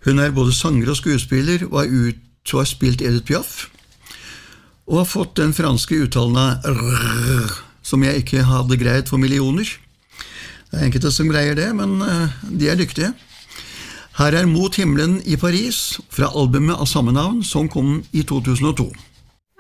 Hun både sanger og skuespiller, og har spilt Edith Piaf, og har fått den franske uttalen av rrr, som jeg ikke hadde greit for millioner. Det enkelte som greier det, men de dyktige. Her Mot himmelen i Paris, fra albumet av samme navn, som kom i 2002.